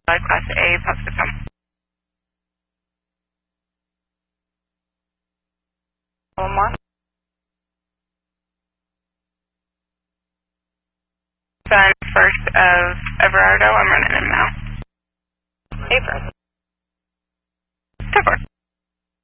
Class A positive home. One more. Son, first of Everardo, I'm running him now. April. 10-4.